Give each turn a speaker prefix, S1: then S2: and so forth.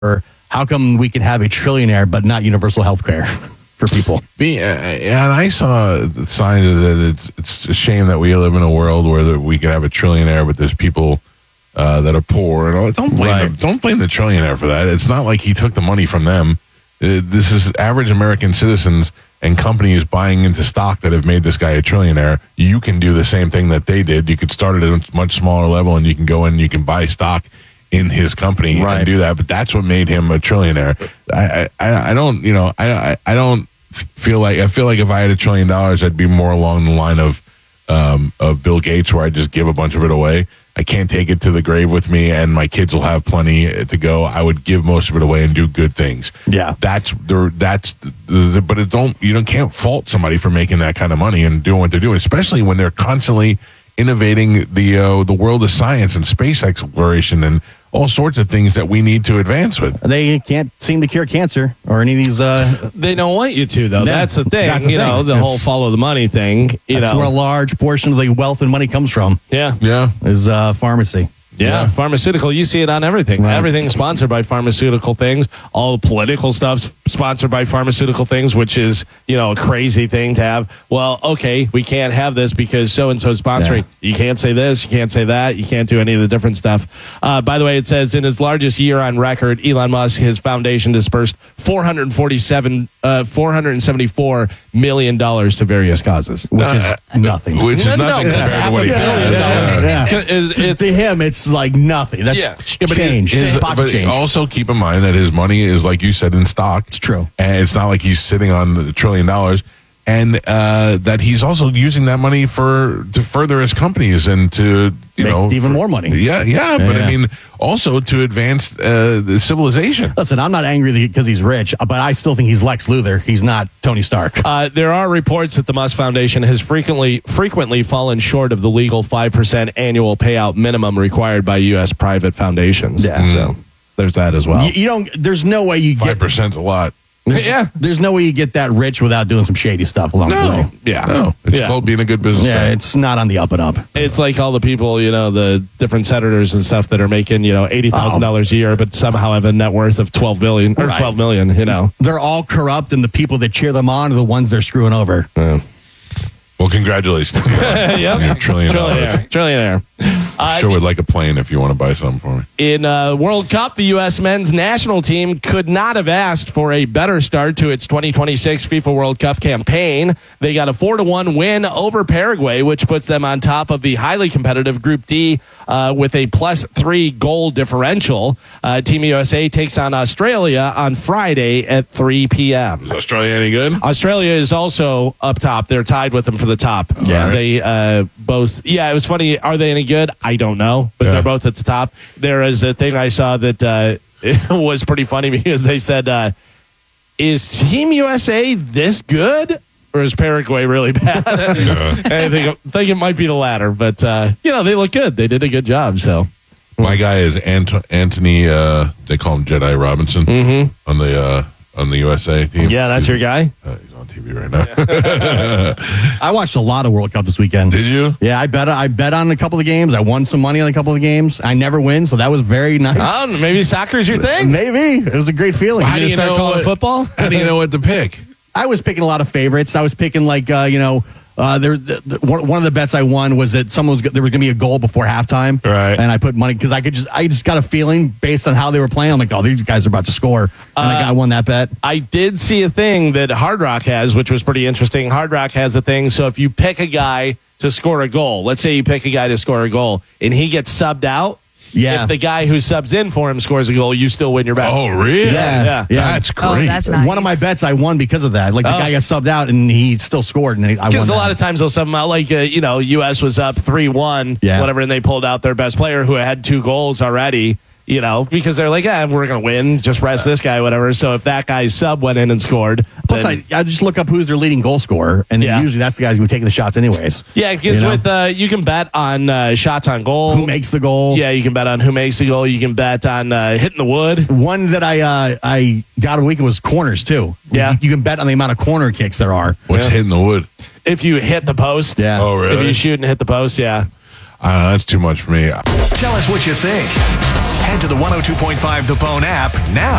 S1: Or how come we can have a trillionaire but not universal health care for people?
S2: And I saw signs that it's a shame that we live in a world where we could have a trillionaire, but there's people that are poor. And don't blame the trillionaire for that. It's not like he took the money from them. This is average American citizens and companies buying into stock that have made this guy a trillionaire. You can do the same thing that they did. You could start at a much smaller level, and you can go in and you can buy stock in his company and do that. But that's what made him a trillionaire. I don't feel like if I had $1 trillion, I'd be more along the line of Bill Gates, where I just give a bunch of it away. I can't take it to the grave with me, and my kids will have plenty to go. I would give most of it away and do good things.
S1: Yeah,
S2: you can't fault somebody for making that kind of money and doing what they're doing, especially when they're constantly innovating the world of science and space exploration and all sorts of things that we need to advance with.
S1: They can't seem to cure cancer or any of these.
S3: They don't want you to, though.
S1: No,
S3: that's the thing.
S1: that's the thing.
S3: The whole follow the money thing.
S1: That's where a large portion of the wealth and money comes from.
S3: Yeah.
S1: Is pharmacy.
S3: Yeah, pharmaceutical. You see it on everything.
S1: Right.
S3: Everything's sponsored by pharmaceutical things. All the political stuff's sponsored by pharmaceutical things, which is, a crazy thing to have. Well, okay, we can't have this because so-and-so sponsoring. Yeah. You can't say this, you can't say that, you can't do any of the different stuff. By the way, it says in his largest year on record, Elon Musk, his foundation dispersed $474 million to various causes.
S1: Which is nothing.
S2: Which is nothing compared to what he
S1: did. To him, it's like nothing. That's change.
S2: But
S1: change.
S2: Also keep in mind that his money is, like you said, in stock.
S1: It's true.
S2: And it's not like he's sitting on $1 trillion. And that he's also using that money to further his companies and to
S1: make even more money.
S2: Yeah. But I mean, also to advance the civilization.
S1: Listen, I'm not angry because he's rich, but I still think he's Lex Luthor. He's not Tony Stark.
S3: There are reports that the Musk Foundation has frequently fallen short of the legal 5% annual payout minimum required by U.S. private foundations.
S1: Yeah.
S3: So there's that as well.
S1: You don't. There's no way you get
S2: 5%'s a lot.
S1: There's no way you get that rich without doing some shady stuff along the way.
S3: Yeah.
S2: No. It's called being a good businessman.
S1: Yeah, it's not on the up and up.
S3: It's like all the people, the different senators and stuff that are making, $80,000 a year, but somehow have a net worth of $12 billion or $12 million,
S1: They're all corrupt, and the people that cheer them on are the ones they're screwing over.
S2: Well, congratulations.
S3: Yep. Trillionaire.
S2: Sure would like a plane if you want to buy something for me.
S3: In World Cup, the U.S. men's national team could not have asked for a better start to its 2026 FIFA World Cup campaign. They got a 4-1 win over Paraguay, which puts them on top of the highly competitive Group D with a +3 goal differential. Team USA takes on Australia on Friday at 3 p.m.
S2: Is Australia any good?
S3: Australia is also up top. They're tied with them for the top.
S2: Yeah,
S3: they both. Yeah, it was funny. Are they any good? I don't know, but they're both at the top. There is a thing I saw that it was pretty funny because they said, "Is Team USA this good, or is Paraguay really bad?" I think it might be the latter, but they look good. They did a good job. So
S2: my guy is Anthony. They call him Jedi Robinson on the USA team.
S3: Yeah, that's your guy.
S2: He's on TV right now.
S1: I watched a lot of World Cup this weekend.
S2: Did you?
S1: Yeah, I bet on a couple of games. I won some money on a couple of games. I never win, so that was very nice.
S3: Oh, maybe soccer's your thing.
S1: Maybe it was a great feeling.
S2: How do you know
S3: calling football?
S2: How do you know what to pick?
S1: I was picking a lot of favorites. I was picking one of the bets I won was that there was going to be a goal before halftime,
S2: right?
S1: And I put money because I just got a feeling based on how they were playing. I'm like, oh, these guys are about to score, and I won that bet.
S3: I did see a thing that Hard Rock has, which was pretty interesting. Hard Rock has a thing, so if you pick a guy to score a goal, let's say you pick a guy to score a goal, and he gets subbed out.
S1: Yeah.
S3: If the guy who subs in for him scores a goal, you still win your bet.
S2: Oh, really?
S1: Yeah.
S2: That's great.
S4: Oh, that's nice.
S1: One of my bets I won because of that. Like the guy got subbed out and he still scored, and I won.
S3: Because a lot of times they'll sub him out. Like U.S. was up 3-1, whatever, and they pulled out their best player who had 2 goals already. Because they're like, we're going to win. Just rest this guy, whatever. So if that guy's sub went in and scored.
S1: Plus, I just look up who's their leading goal scorer, and usually that's the guys who are taking the shots anyways.
S3: Yeah, because with you can bet on shots on goal.
S1: Who makes the goal.
S3: Yeah, you can bet on who makes the goal. You can bet on hitting the wood.
S1: One that I got a week was corners, too.
S3: Yeah.
S1: You can bet on the amount of corner kicks there are.
S2: What's hitting the wood?
S3: If you hit the post.
S1: Yeah.
S2: Oh, really?
S3: If you shoot and hit the post, yeah.
S2: That's too much for me.
S5: Tell us what you think.
S4: Head to the 102.5 The Bone app now.